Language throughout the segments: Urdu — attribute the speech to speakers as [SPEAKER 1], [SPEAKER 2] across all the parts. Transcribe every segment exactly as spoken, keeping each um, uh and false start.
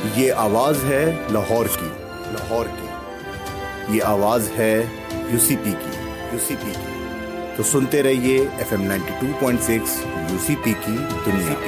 [SPEAKER 1] یہ آواز ہے لاہور کی، لاہور کی، یہ آواز ہے یو سی پی کی، یو سی پی کی۔ تو سنتے رہیے F M ninety two point six you سی پی کی دنیا کی۔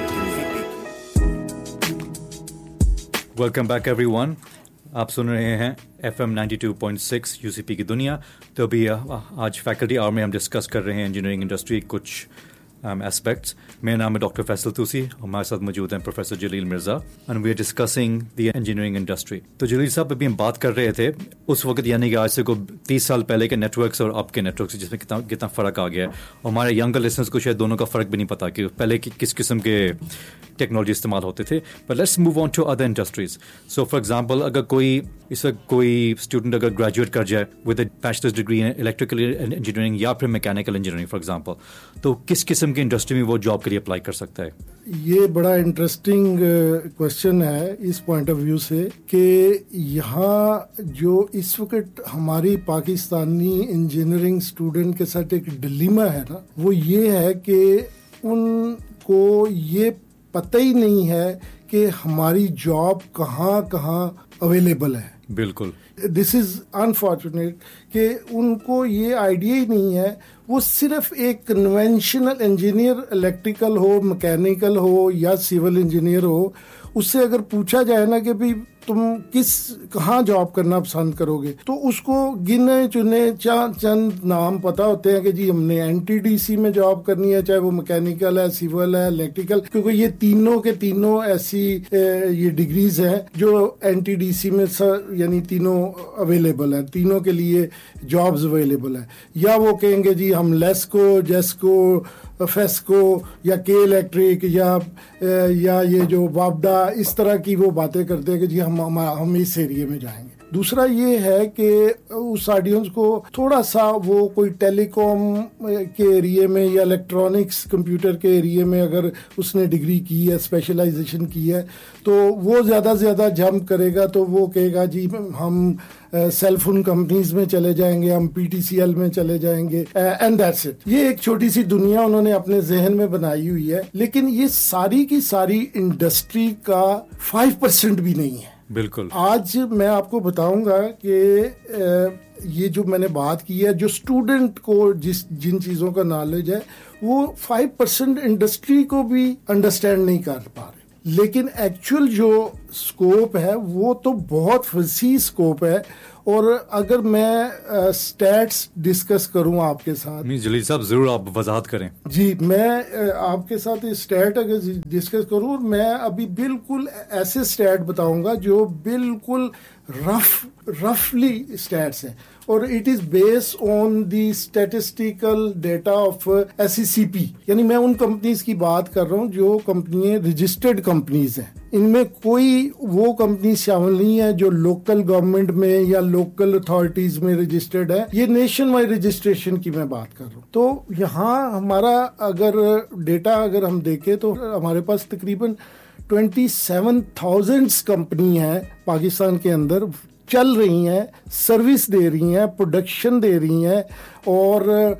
[SPEAKER 2] ویلکم بیک ایوری ون، آپ سن رہے ہیں F M ninety two point six you سی پی کی دنیا۔ تو ابھی آج فیکلٹی آور میں ہم ڈسکس کر رہے ہیں انجینئرنگ انڈسٹری کچھ ایسپیکٹس۔ میرا نام ہے ڈاکٹر فیصل توسی، ہمارے ساتھ موجود ہیں professor Jalil Mirza, and we are discussing the engineering industry. تو جلیل صاحب، ابھی ہم بات کر رہے تھے اس وقت، یعنی کہ آج سے کو تیس سال پہلے کے نیٹ ورکس اور اب کے نیٹ ورکس، جس میں کتنا کتنا فرق آ گیا ہے، اور ہمارے ینگر لسنرس کو شاید دونوں کا فرق بھی نہیں پتا کہ پہلے کس قسم کے ٹیکنالوجی استعمال ہوتے تھے۔ But let's move on to other industries. So for example, اگر کوئی اس وقت کوئی اسٹوڈنٹ اگر گریجویٹ کر جائے with a bachelor's degree in electrical engineering یا پھر میکینیکل انجینئرنگ فار ایگزامپل، تو کس قسم کی انڈسٹری میں وہ جاب کے لیے اپلائی کر سکتا ہے؟
[SPEAKER 3] یہ بڑا انٹرسٹنگ کوشچن ہے اس پوائنٹ آف ویو سے کہ یہاں جو اس وقت ہماری پاکستانی انجینئرنگ اسٹوڈنٹ کے ساتھ ایک ڈلیما ہے نا، وہ یہ ہے کہ ان کو یہ پتہ ہی نہیں ہے کہ ہماری جاب کہاں کہاں اویلیبل ہے۔
[SPEAKER 2] بالکل،
[SPEAKER 3] دس از انفارچونیٹ کہ ان کو یہ آئیڈیا ہی نہیں ہے۔ وہ صرف ایک کنونشنل انجینئر، الیکٹریکل ہو، میکینیکل ہو یا سول انجینئر ہو، اس سے اگر پوچھا جائے نا کہ بھئی تم کس کہاں جاب کرنا پسند کرو گے، تو اس کو گنے چنے چند چند نام پتا ہوتے ہیں کہ جی ہم نے این ٹی ڈی سی میں جاب کرنی ہے، چاہے وہ میکینیکل ہے، سیول ہے، الیکٹریکل، کیونکہ یہ تینوں کے تینوں ایسی یہ ڈگریز ہیں جو این ٹی ڈی سی میں یعنی تینوں اویلیبل ہیں، تینوں کے لیے جابز اویلیبل ہیں۔ یا وہ کہیں گے جی ہم لیسکو، جیسکو، فیسکو یا کے الیکٹرک یا یا یہ جو وابڈا، اس طرح کی وہ باتیں کرتے ہیں کہ جی ہم ہم اس ایریے میں جائیں گے۔ دوسرا یہ ہے کہ اس آڈینس کو تھوڑا سا وہ کوئی ٹیلی کام کے ایریے میں یا الیکٹرانکس کمپیوٹر کے ایریے میں اگر اس نے ڈگری کی ہے، اسپیشلائزیشن کی ہے، تو وہ زیادہ سے زیادہ جمپ کرے گا، تو وہ کہے گا جی ہم سیل فون کمپنیز میں چلے جائیں گے، ہم پی ٹی سی ایل میں چلے جائیں گے، اینڈ دیٹس اٹ۔ یہ ایک چھوٹی سی دنیا انہوں نے اپنے ذہن میں بنائی ہوئی ہے، لیکن یہ ساری کی ساری انڈسٹری کا فائیو پرسینٹ بھی نہیں ہے۔
[SPEAKER 2] بالکل،
[SPEAKER 3] آج میں آپ کو بتاؤں گا کہ یہ جو میں نے بات کی ہے، جو اسٹوڈنٹ کو جس جن چیزوں کا نالج ہے، وہ فائیو پرسینٹ انڈسٹری کو بھی انڈرسٹینڈ نہیں کر پا رہے، لیکن ایکچوئل جو اسکوپ ہے وہ تو بہت وسیع اسکوپ ہے۔ اور اگر میں اسٹیٹس ڈسکس کروں آپ کے ساتھ،
[SPEAKER 2] جلیل صاحب ضرور آپ وضاحت کریں۔
[SPEAKER 3] جی، میں آپ کے ساتھ اسٹیٹ اگر ڈسکس کروں، میں ابھی بالکل ایسے اسٹیٹ بتاؤں گا جو بالکل رف رفلی اسٹیٹس ہیں، اور it is base on the statistical data of S E سی پی، یعنی میں ان کمپنیز کی بات کر رہا ہوں جو کمپنیاں رجسٹرڈ کمپنیز ہیں۔ ان میں کوئی وہ کمپنی شامل نہیں ہے جو لوکل گورنمنٹ میں یا لوکل اتھارٹیز میں رجسٹرڈ ہے، یہ نیشن وائڈ رجسٹریشن کی میں بات کر رہا ہوں۔ تو یہاں ہمارا اگر ڈیٹا اگر ہم دیکھیں تو ہمارے پاس تقریباً ٹوینٹی سیون تھاؤزینڈ کمپنی ہیں پاکستان کے اندر، چل رہی ہیں، سروس دے رہی ہیں، پروڈکشن دے رہی ہیں، اور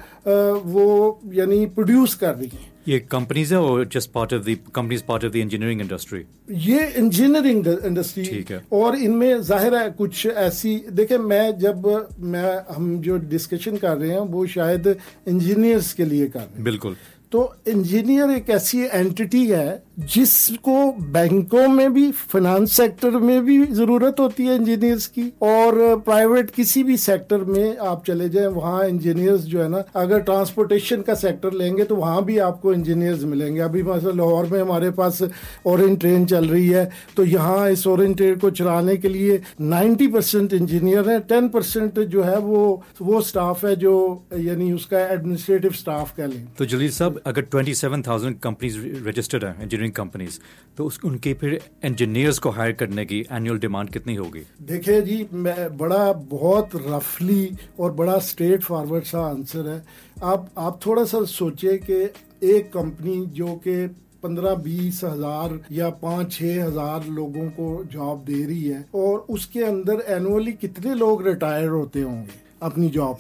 [SPEAKER 3] وہ یعنی پروڈیوس کر رہی ہیں۔
[SPEAKER 2] یہ کمپنیز ہیں اور just part of the companies part of the engineering industry?
[SPEAKER 3] یہ انجینئرنگ انڈسٹری،
[SPEAKER 2] ٹھیک ہے،
[SPEAKER 3] اور ان میں ظاہر ہے کچھ ایسی، دیکھیں میں جب میں ہم جو ڈسکشن کر رہے ہیں وہ شاید انجینئرز کے لیے کر رہے ہیں۔
[SPEAKER 2] بالکل،
[SPEAKER 3] تو انجینئر ایک ایسی اینٹی ہے جس کو بینکوں میں بھی، فائنانس سیکٹر میں بھی ضرورت ہوتی ہے انجینئرز کی، اور پرائیویٹ کسی بھی سیکٹر میں آپ چلے جائیں وہاں انجینئرز جو ہے نا، اگر ٹرانسپورٹیشن کا سیکٹر لیں گے تو وہاں بھی آپ کو انجینئرز ملیں گے۔ ابھی مثلا لاہور میں ہمارے پاس اورینج ٹرین چل رہی ہے، تو یہاں اس اورینج ٹرین کو چلانے کے لیے نائنٹی پرسینٹ انجینئر ہیں، ٹین پرسینٹ جو ہے وہ وہ اسٹاف ہے جو یعنی اس کا ایڈمنسٹریٹو اسٹاف کہہ لیں۔
[SPEAKER 2] تو جلیل صاحب، اگر twenty seven thousand companies registered ہیں انجینئرنگ کمپنیز، تو اس ان کے پھر انجینئرز کو ہائر کرنے کی اینوئل ڈیمانڈ کتنی ہوگی؟
[SPEAKER 3] دیکھیں جی، میں بڑا بہت رفلی اور بڑا اسٹریٹ فارورڈ سا آنسر ہے۔ آپ آپ تھوڑا سا سوچیں کہ ایک کمپنی جو کہ پندرہ بیس ہزار یا پانچ چھ ہزار لوگوں کو جاب دے رہی ہے، اور اس کے اندر اینولی کتنے لوگ ریٹائر ہوتے ہوں گے اپنی جاب سے؟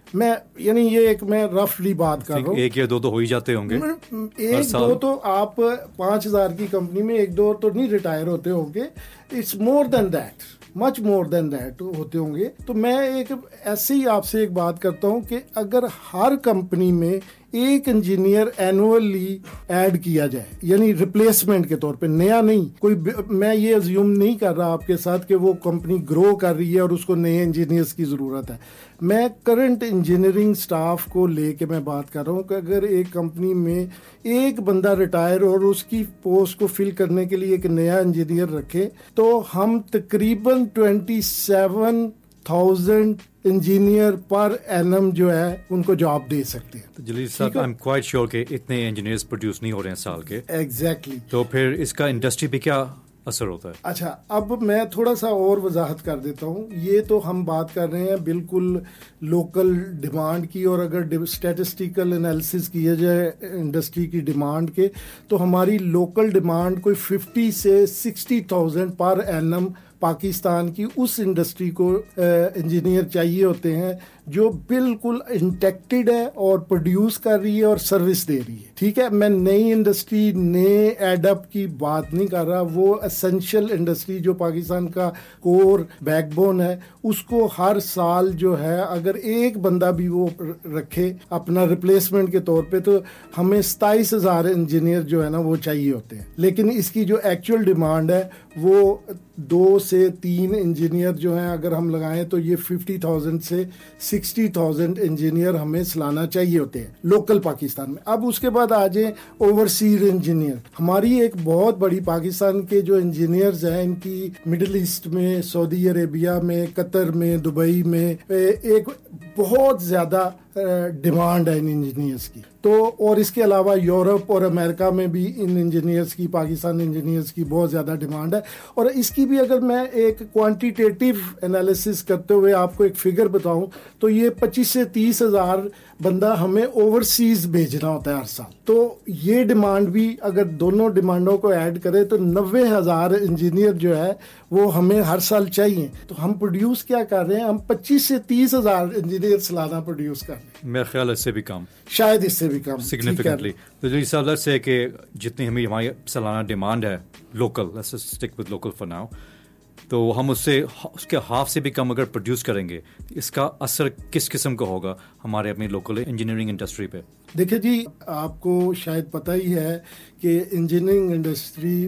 [SPEAKER 3] میں یعنی یہ ایک میں رفلی بات کر رہا ہوں,
[SPEAKER 2] ایک یا دو تو ہو ہی جاتے ہوں گے,
[SPEAKER 3] ایک دو تو آپ پانچ ہزار کی کمپنی میں ایک دو تو نہیں ریٹائر ہوتے ہوں گے, it's more then that, much more then that ہوتے ہوں گے. تو میں ایک ایسے ہی آپ سے ایک بات کرتا ہوں کہ اگر ہر کمپنی میں ایک انجینئر اینولی ایڈ کیا جائے, یعنی ریپلیسمنٹ کے طور پہ, نیا نہیں کوئی, میں یہ ازیوم نہیں کر رہا آپ کے ساتھ کہ وہ کمپنی گرو کر رہی ہے اور اس کو نئے انجینئرس کی ضرورت ہے, میں کرنٹ انجینئرنگ سٹاف کو لے کے میں بات کر رہا ہوں کہ اگر ایک کمپنی میں ایک بندہ ریٹائر اور اس کی پوسٹ کو فل کرنے کے لیے ایک نیا انجینئر رکھے تو ہم تقریباً twenty seven thousand engineer per annum جو ہے ان کو جاب دے سکتے ہیں.
[SPEAKER 2] جلیل صاحب, آئی ایم کوائٹ شیور کہ اتنے انجینئرز پروڈیوس نہیں ہو رہے ہیں سال کے.
[SPEAKER 3] ایگزیکٹلی.
[SPEAKER 2] تو پھر اس کا انڈسٹری پہ کیا اثر ہوتا ہے؟
[SPEAKER 3] اچھا, اب میں تھوڑا سا اور وضاحت کر دیتا ہوں. یہ تو ہم بات کر رہے ہیں بالکل لوکل ڈیمانڈ کی, اور اگر اسٹیٹسٹیکل انالیسس کیا جائے انڈسٹری کی ڈیمانڈ کے تو ہماری لوکل ڈیمانڈ کوئی ففٹی سے sixty thousand per annum Pakistan کی اس انڈسٹری کو انجینئر چاہیے ہوتے ہیں جو بالکل انٹیکٹڈ ہے اور پروڈیوس کر رہی ہے اور سروس دے رہی ہے. ٹھیک ہے, میں نئی انڈسٹری نئے ایڈ اپ کی بات نہیں کر رہا. وہ اسینشل انڈسٹری جو پاکستان کا کور بیک بون ہے, اس کو ہر سال جو ہے اگر ایک بندہ بھی وہ رکھے اپنا ریپلیسمنٹ کے طور پہ تو ہمیں ستائیس ہزار انجینئر جو ہے نا وہ چاہیے ہوتے ہیں. لیکن اس کی جو ایکچوئل ڈیمانڈ ہے وہ دو سے تین انجینئر جو ہیں اگر ہم لگائیں تو یہ ففٹی تھاؤزینڈ سے سکسٹی تھاؤزینڈ انجینئر ہمیں سلانا چاہیے ہوتے ہیں لوکل پاکستان میں. اب اس کے بعد آ جائیں اوورسیز انجینئر. ہماری ایک بہت بڑی پاکستان کے جو انجینئرز ہیں ان کی مڈل ایسٹ میں, سعودی عربیہ میں, قطر میں, دبئی میں ایک بہت زیادہ ڈیمانڈ ہے ان انجینئرس کی. تو اور اس کے علاوہ یورپ اور امریکہ میں بھی ان انجینئرس کی, پاکستان انجینئرس کی بہت زیادہ ڈیمانڈ ہے. اور اس کی بھی اگر میں ایک کوانٹیٹیٹیو انالیسس کرتے ہوئے آپ کو ایک فگر بتاؤں تو یہ پچیس سے تیس ہزار بندہ ہمیں اوورسیز بھیجنا ہوتا ہے ہر سال. تو یہ ڈیمانڈ بھی اگر دونوں ڈیمانڈوں کو ایڈ کرے تو نوے ہزار انجینئر جو ہے وہ ہمیں ہر سال چاہیے. تو ہم پروڈیوس کیا کر رہے ہیں, ہم پچیس سے تیس ہزار انجینئر سالانہ پروڈیوس کر رہے ہیں.
[SPEAKER 2] میرا خیال اس سے بھی کم,
[SPEAKER 3] شاید اس سے بھی کم
[SPEAKER 2] سگنیفیکنٹلی. تو جی صاحب سے کہ جتنی ہمیں ہماری سالانہ ڈیمانڈ ہے local, let's stick with local for now, تو ہم اس سے اس کے ہاف سے بھی کم اگر پروڈیوس کریں گے, اس کا اثر کس قسم کا ہوگا ہمارے اپنی لوکل انجینئرنگ انڈسٹری پہ؟
[SPEAKER 3] دیکھیں جی, آپ کو شاید پتہ ہی ہے کہ انجینئرنگ انڈسٹری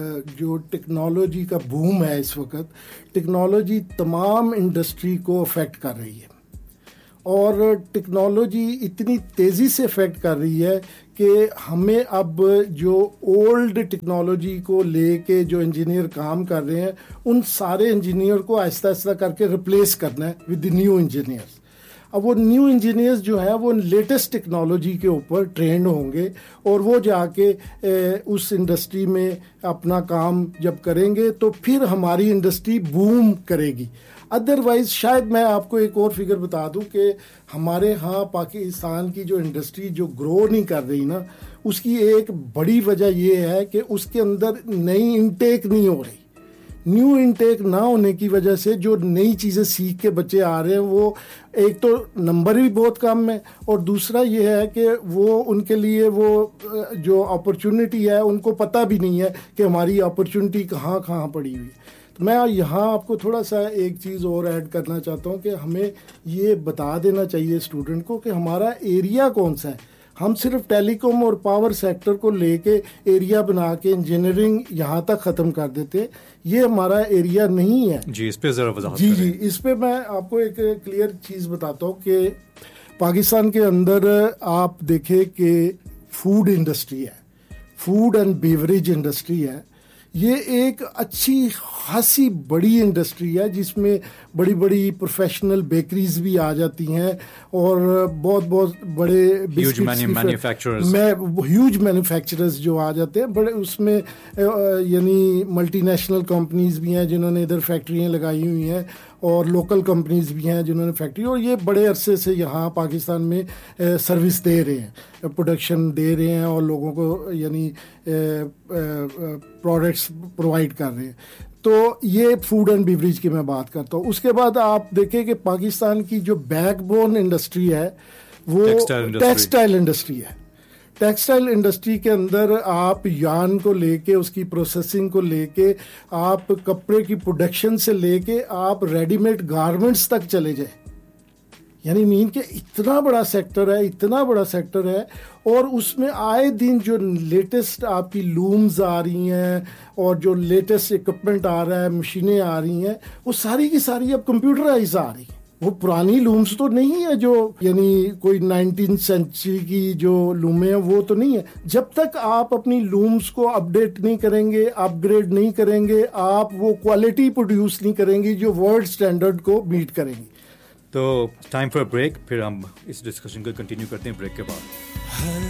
[SPEAKER 3] جو ٹیکنالوجی کا بوم ہے اس وقت, ٹیکنالوجی تمام انڈسٹری کو افیکٹ کر رہی ہے. اور ٹیکنالوجی اتنی تیزی سے افیکٹ کر رہی ہے کہ ہمیں اب جو اولڈ ٹیکنالوجی کو لے کے جو انجینئر کام کر رہے ہیں ان سارے انجینئر کو آہستہ آہستہ کر کے ریپلیس کرنا ہے ود دی نیو انجینئرز. اب وہ نیو انجینئرز جو ہیں وہ لیٹسٹ ٹیکنالوجی کے اوپر ٹرینڈ ہوں گے اور وہ جا کے اس انڈسٹری میں اپنا کام جب کریں گے تو پھر ہماری انڈسٹری بوم کرے گی. ادروائز شاید میں آپ کو ایک اور فگر بتا دوں کہ ہمارے ہاں پاکستان کی جو انڈسٹری جو گرو نہیں کر رہی نا, اس کی ایک بڑی وجہ یہ ہے کہ اس کے اندر نئی انٹیک نہیں ہو رہی. نیو انٹیک نہ ہونے کی وجہ سے جو نئی چیزیں سیکھ کے بچے آ رہے ہیں وہ ایک تو نمبر بھی بہت کم ہے, اور دوسرا یہ ہے کہ وہ ان کے لیے وہ جو اپرچونٹی ہے ان کو پتہ بھی نہیں ہے کہ ہماری اپرچونٹی کہاں کہاں پڑی ہوئی ہے. تو میں یہاں آپ کو تھوڑا سا ایک چیز اور ایڈ کرنا چاہتا ہوں کہ ہمیں یہ بتا دینا چاہیے اسٹوڈنٹ کو کہ ہمارا ایریا کون سا ہے. ہم صرف ٹیلی کام اور پاور سیکٹر کو لے کے ایریا بنا کے انجینئرنگ یہاں تک ختم کر دیتے, یہ ہمارا ایریا نہیں ہے.
[SPEAKER 2] جی اس پہ ذرا وضاحت
[SPEAKER 3] جی جی اس پہ میں آپ کو ایک کلیئر چیز بتاتا ہوں کہ پاکستان کے اندر آپ دیکھیں کہ فوڈ انڈسٹری ہے, فوڈ اینڈ بیوریج انڈسٹری ہے. یہ ایک اچھی خاصی بڑی انڈسٹری ہے جس میں بڑی بڑی پروفیشنل بیکریز بھی آ جاتی ہیں اور بہت بہت بڑے
[SPEAKER 2] ہیوج مینوفیکچررز
[SPEAKER 3] ہیوج مینوفیکچررز جو آ جاتے ہیں بڑے, اس میں یعنی ملٹی نیشنل کمپنیز بھی ہیں جنہوں نے ادھر فیکٹریاں لگائی ہوئی ہیں اور لوکل کمپنیز بھی ہیں جنہوں نے فیکٹری, اور یہ بڑے عرصے سے یہاں پاکستان میں سروس دے رہے ہیں, پروڈکشن دے رہے ہیں اور لوگوں کو یعنی پروڈکٹس پرووائڈ کر رہے ہیں. تو یہ فوڈ اینڈ بیوریج کی میں بات کرتا ہوں. اس کے بعد آپ دیکھیں کہ پاکستان کی جو بیک بون انڈسٹری ہے وہ ٹیکسٹائل انڈسٹری ہے. ٹیکسٹائل انڈسٹری کے اندر آپ یارن کو لے کے اس کی پروسیسنگ کو لے کے آپ کپڑے کی پروڈکشن سے لے کے آپ ریڈی میڈ گارمنٹس تک چلے جائیں. یعنی مین کہ اتنا بڑا سیکٹر ہے, اتنا بڑا سیکٹر ہے, اور اس میں آئے دن جو لیٹسٹ آپ کی لومز آ رہی ہیں اور جو لیٹسٹ اکوپمنٹ آ رہا ہے, مشینیں آ رہی ہیں, وہ ساری کی ساری اب کمپیوٹرائز آ رہی ہیں. وہ پرانی لومز تو نہیں ہے جو یعنی کوئی نائنٹین سینچری کی جو لومیں ہیں وہ تو نہیں ہے. جب تک آپ اپنی لومز کو اپڈیٹ نہیں کریں گے, اپ گریڈ نہیں کریں گے, آپ وہ کوالٹی پروڈیوس نہیں کریں گے جو ورلڈ سٹینڈرڈ کو میٹ کریں گے.
[SPEAKER 2] تو ٹائم فار بریک, پھر ہم اس ڈسکشن کو کنٹینیو کرتے ہیں بریک کے بعد.